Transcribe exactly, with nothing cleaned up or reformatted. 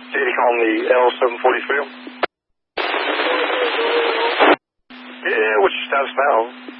Katie calling the L seven forty-three. Yeah, what's your status now?